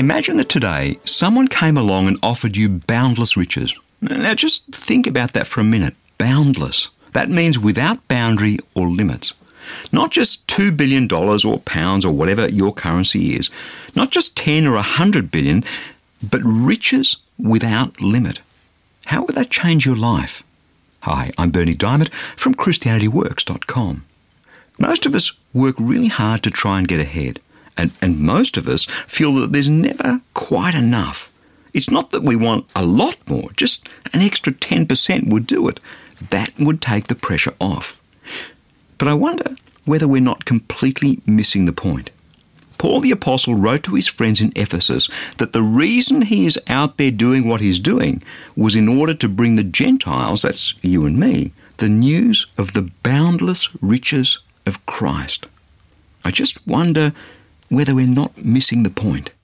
Imagine that today someone came along and offered you boundless riches. Now just think about that for a minute. Boundless. That means without boundary or limits. Not just $2 billion or pounds or whatever your currency is. Not just 10 or 100 billion, but riches without limit. How would that change your life? Hi, I'm Berni Dymet from ChristianityWorks.com. Most of us work really hard to try and get ahead. And most of us feel that there's never quite enough. It's not that we want a lot more, just an extra 10% would do it. That would take the pressure off. But I wonder whether we're not completely missing the point. Paul the Apostle wrote to his friends in Ephesus that the reason he is out there doing what he's doing was in order to bring the Gentiles, that's you and me, the news of the boundless riches of Christ. I just wonder whether we're not missing the point.